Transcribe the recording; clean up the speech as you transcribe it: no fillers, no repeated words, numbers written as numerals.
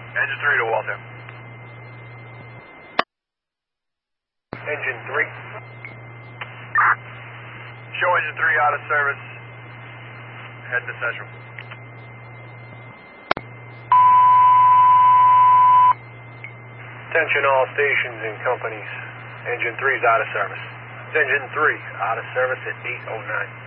Engine 3 to Walter. Engine 3. Show engine 3 out of service. Head to Central. Attention all stations and companies. Engine 3 is out of service. It's engine 3 out of service at 8:09.